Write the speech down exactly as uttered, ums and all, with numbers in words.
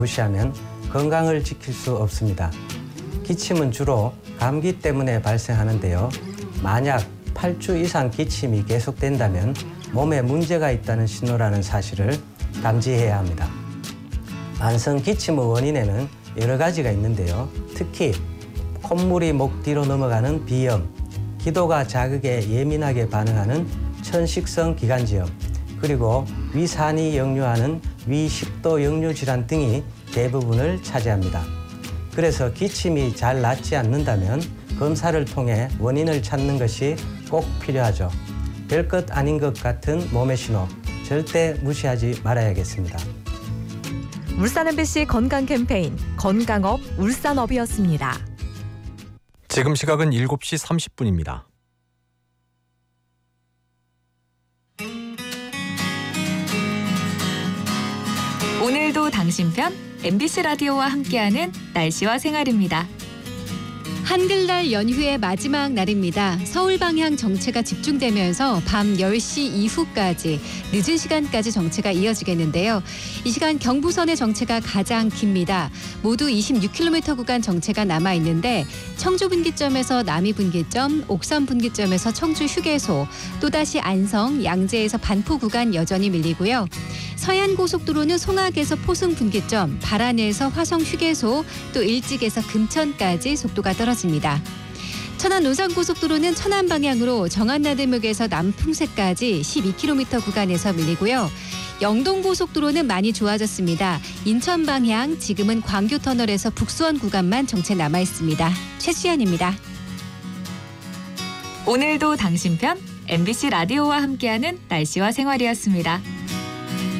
무시하면 건강을 지킬 수 없습니다. 기침은 주로 감기 때문에 발생하는데요. 만약 팔 주 이상 기침이 계속된다면 몸에 문제가 있다는 신호라는 사실을 감지해야 합니다. 만성 기침의 원인에는 여러 가지가 있는데요. 특히 콧물이 목 뒤로 넘어가는 비염, 기도가 자극에 예민하게 반응하는 천식성 기관지염, 그리고 위산이 역류하는 위식도 역류 질환 등이 대부분을 차지합니다. 그래서 기침이 잘 낫지 않는다면 검사를 통해 원인을 찾는 것이 꼭 필요하죠. 별것 아닌 것 같은 몸의 신호, 절대 무시하지 말아야겠습니다. 울산 엠비씨 건강 캠페인 건강업 울산업이었습니다. 지금 시각은 일곱 시 삼십 분입니다. 오늘도 당신 편 엠비씨 라디오와 함께하는 날씨와 생활입니다. 한글날 연휴의 마지막 날입니다. 서울 방향 정체가 집중되면서 밤 열 시 이후까지 늦은 시간까지 정체가 이어지겠는데요. 이 시간 경부선의 정체가 가장 깁니다. 모두 이십육 킬로미터 구간 정체가 남아있는데 청주 분기점에서 남이 분기점, 옥산 분기점에서 청주 휴게소, 또다시 안성, 양재에서 반포 구간 여전히 밀리고요. 서해안고속도로는 송악에서 포승 분기점, 발안에서 화성 휴게소, 또 일찍에서 금천까지 속도가 떨어집니다. 천안 논산고속도로는 천안 방향으로 정안나들목에서 남풍새까지 십이 킬로미터 구간에서 밀리고요. 영동고속도로는 많이 좋아졌습니다. 인천 방향 지금은 광교터널에서 북수원 구간만 정체 남아있습니다. 최수연입니다. 오늘도 당신 편 엠비씨 라디오와 함께하는 날씨와 생활이었습니다.